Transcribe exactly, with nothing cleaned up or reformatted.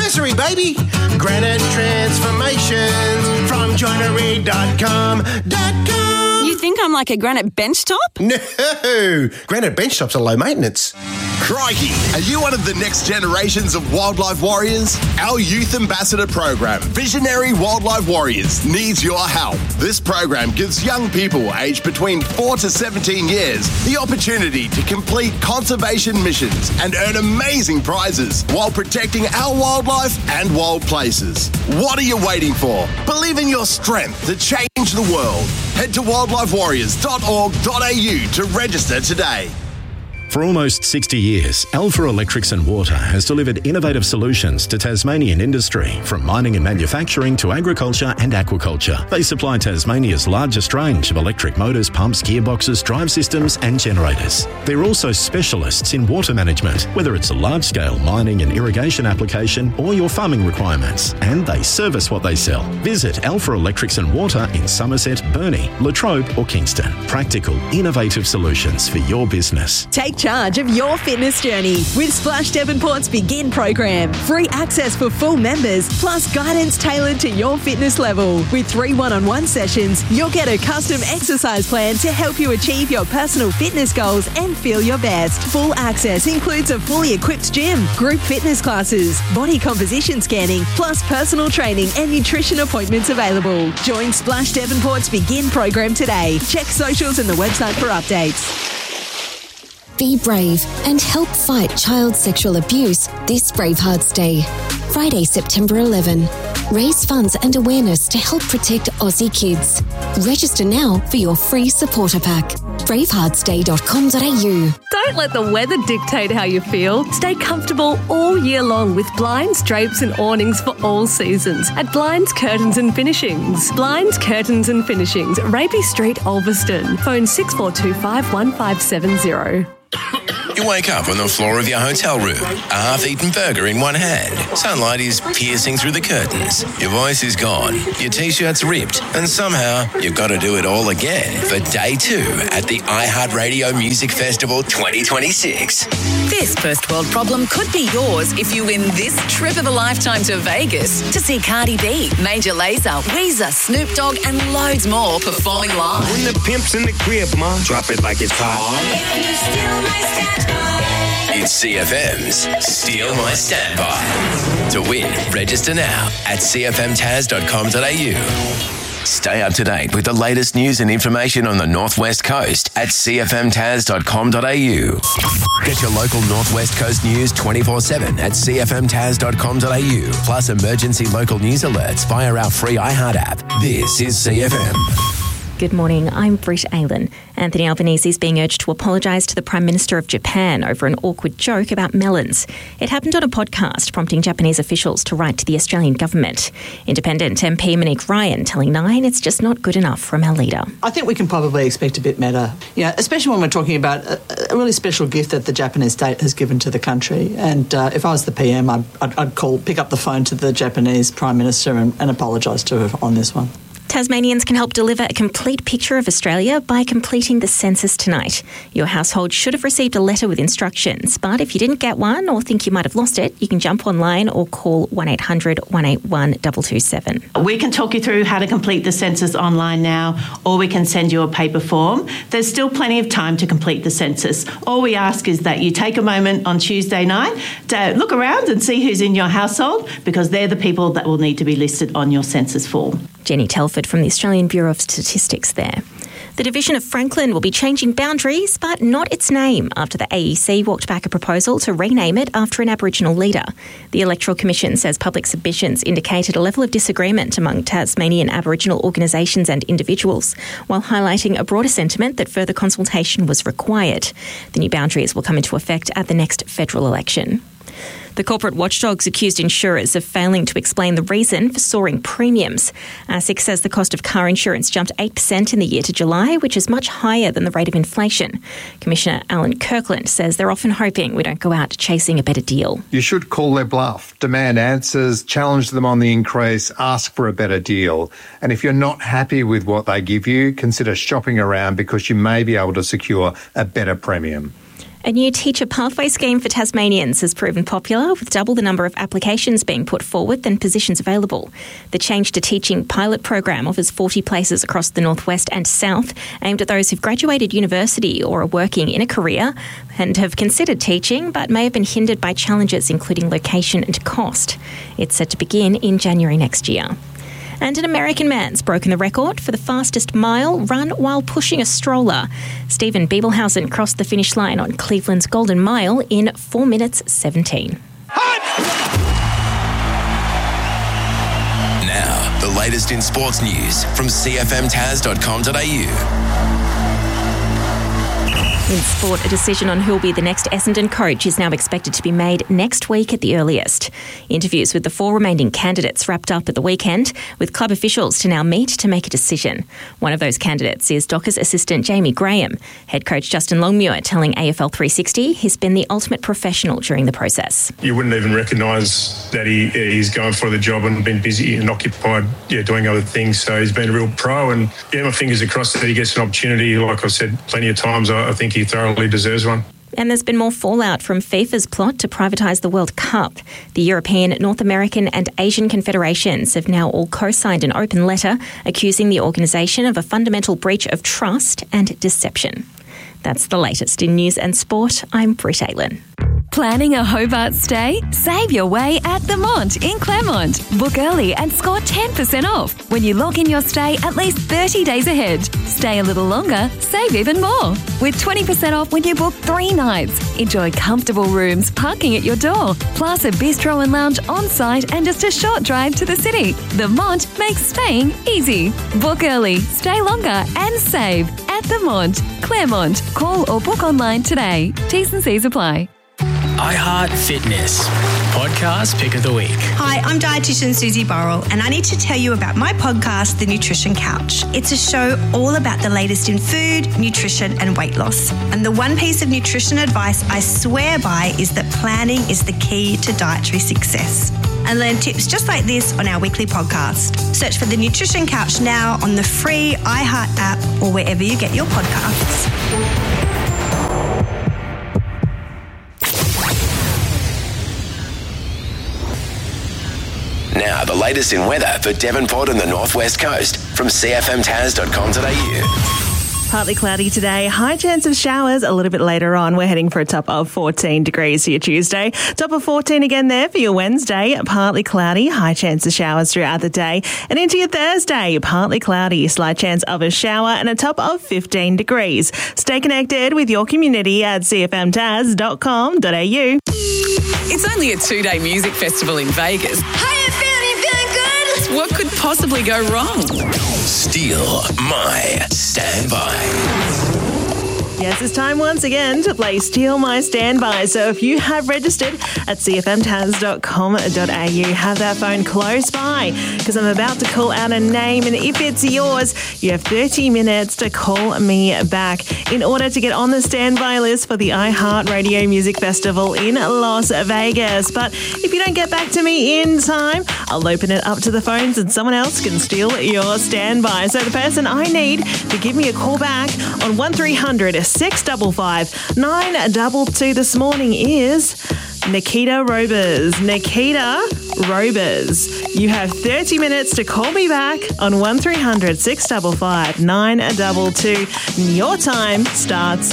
anniversary, baby. Granite Transformations from joinery dot com. You think I'm like a granite bench top? No, granite bench tops are low maintenance. Crikey, are you one of the next generations of wildlife warriors? Our Youth Ambassador program, Visionary Wildlife Warriors, needs your help. This program gives young people aged between four to seventeen years the opportunity to complete conservation missions and earn amazing prizes while protecting our wildlife and wild places. What are you waiting for? Believe in your strength to change the world. Head to wildlife warriors dot org dot a u to register today. For almost sixty years, Alpha Electrics and Water has delivered innovative solutions to Tasmanian industry, from mining and manufacturing to agriculture and aquaculture. They supply Tasmania's largest range of electric motors, pumps, gearboxes, drive systems and generators. They're also specialists in water management, whether it's a large-scale mining and irrigation application or your farming requirements. And they service what they sell. Visit Alpha Electrics and Water in Somerset, Burnie, Latrobe or Kingston. Practical, innovative solutions for your business. Take charge of your fitness journey with Splash Devonport's Begin program. Free access for full members, plus guidance tailored to your fitness level. With three one-on-one sessions, you'll get a custom exercise plan to help you achieve your personal fitness goals and feel your best. Full access includes a fully equipped gym, group fitness classes, body composition scanning, plus personal training and nutrition appointments available. Join Splash Devonport's Begin program today. Check socials and the website for updates. Be brave and help fight child sexual abuse this Bravehearts Day. Friday, September eleventh. Raise funds and awareness to help protect Aussie kids. Register now for your free supporter pack. bravehearts day dot com dot a u. Don't let the weather dictate how you feel. Stay comfortable all year long with blinds, drapes and awnings for all seasons at Blinds, Curtains and Finishings. Blinds, Curtains and Finishings, Rapey Street, Ulverston. Phone six four two five, one five seven zero. You wake up on the floor of your hotel room, a half-eaten burger in one hand. Sunlight is piercing through the curtains. Your voice is gone. Your T-shirt's ripped. And somehow, you've got to do it all again for day two at the iHeartRadio Music Festival twenty twenty-six. This first world problem could be yours if you win this trip of a lifetime to Vegas to see Cardi B, Major Lazer, Weezer, Snoop Dogg and loads more performing live. When the pimp's in the crib, ma, drop it like it's hot. It's C F M's Steal My Standby. To win, register now at c f m taz dot com dot a u. Stay up to date with the latest news and information on the Northwest Coast at c f m taz dot com dot a u. Get your local Northwest Coast news twenty-four seven at c f m taz dot com dot a u. Plus emergency local news alerts via our free iHeart app. This is C F M. Good morning, I'm Britt Aylen. Anthony Albanese is being urged to apologise to the Prime Minister of Japan over an awkward joke about melons. It happened on a podcast, prompting Japanese officials to write to the Australian government. Independent M P Monique Ryan telling Nine it's just not good enough from our leader. I think we can probably expect a bit better, yeah, especially when we're talking about a, a really special gift that the Japanese state has given to the country. And uh, if I was the P M, I'd, I'd, I'd call, pick up the phone to the Japanese Prime Minister and, and apologise to her on this one. Tasmanians can help deliver a complete picture of Australia by completing the census tonight. Your household should have received a letter with instructions, but if you didn't get one or think you might have lost it, you can jump online or call one eight hundred, one eight one, two two seven. We can talk you through how to complete the census online now, or we can send you a paper form. There's still plenty of time to complete the census. All we ask is that you take a moment on Tuesday night to look around and see who's in your household, because they're the people that will need to be listed on your census form. Jenny Telford from the Australian Bureau of Statistics there. The division of Franklin will be changing boundaries, but not its name, after the A E C walked back a proposal to rename it after an Aboriginal leader. The Electoral Commission says public submissions indicated a level of disagreement among Tasmanian Aboriginal organisations and individuals, while highlighting a broader sentiment that further consultation was required. The new boundaries will come into effect at the next federal election. The corporate watchdogs accused insurers of failing to explain the reason for soaring premiums. ASIC says the cost of car insurance jumped eight percent in the year to July, which is much higher than the rate of inflation. Commissioner Alan Kirkland says they're often hoping we don't go out chasing a better deal. You should call their bluff, demand answers, challenge them on the increase, ask for a better deal. And if you're not happy with what they give you, consider shopping around, because you may be able to secure a better premium. A new teacher pathway scheme for Tasmanians has proven popular, with double the number of applications being put forward than positions available. The Change to Teaching pilot program offers forty places across the northwest and south, aimed at those who've graduated university or are working in a career and have considered teaching but may have been hindered by challenges including location and cost. It's set to begin in January next year. And an American man's broken the record for the fastest mile run while pushing a stroller. Stephen Biebelhausen crossed the finish line on Cleveland's Golden Mile in four minutes seventeen. Now, the latest in sports news from c f m taz dot com dot a u. In sport, a decision on who will be the next Essendon coach is now expected to be made next week at the earliest. Interviews with the four remaining candidates wrapped up at the weekend, with club officials to now meet to make a decision. One of those candidates is Dockers assistant Jamie Graham. Head coach Justin Longmuir telling A F L three sixty he's been the ultimate professional during the process. You wouldn't even recognise that he, he's going for the job and been busy and occupied yeah, doing other things. So he's been a real pro, and yeah, my fingers are crossed that he gets an opportunity. Like I've said plenty of times, I, I think he He thoroughly deserves one. And there's been more fallout from FIFA's plot to privatise the World Cup. The European, North American and Asian confederations have now all co-signed an open letter accusing the organisation of a fundamental breach of trust and deception. That's the latest in news and sport. I'm Britt Aylen. Planning a Hobart stay? Save your way at The Mont in Claremont. Book early and score ten percent off when you log in your stay at least thirty days ahead. Stay a little longer, save even more. With twenty percent off when you book three nights. Enjoy comfortable rooms, parking at your door, plus a bistro and lounge on site and just a short drive to the city. The Mont makes staying easy. Book early, stay longer and save at The Mont, Claremont. Call or book online today. T's and C's apply. iHeart Fitness Podcast Pick of the Week. Hi, I'm dietitian Susie Burrell, and I need to tell you about my podcast, The Nutrition Couch. It's a show all about the latest in food, nutrition and weight loss. And the one piece of nutrition advice I swear by is that planning is the key to dietary success. And learn tips just like this on our weekly podcast. Search for The Nutrition Couch now on the free iHeart app or wherever you get your podcasts. Now, the latest in weather for Devonport and the Northwest Coast from c f m taz dot com dot a u. Partly cloudy today, high chance of showers a little bit later on. We're heading for a top of fourteen degrees for your Tuesday. Top of fourteen again there for your Wednesday. Partly cloudy, high chance of showers throughout the day. And into your Thursday, partly cloudy, slight chance of a shower and a top of fifteen degrees. Stay connected with your community at c f m taz dot com dot a u. It's only a two-day music festival in Vegas. Hiya, fam, you feeling good? What could possibly go wrong? Steal My Standby. Yes, it's time once again to play Steal My Standby. So if you have registered at c f m taz dot com dot a u, have that phone close by because I'm about to call out a name, and if it's yours, you have thirty minutes to call me back in order to get on the standby list for the iHeart Radio Music Festival in Las Vegas. But if you don't get back to me in time, I'll open it up to the phones and someone else can steal your standby. So the person I need to give me a call back on one three hundred six five five nine two two this morning is Nikita Robers. Nikita Robers, you have thirty minutes to call me back on one three hundred six five five nine two two. Your time starts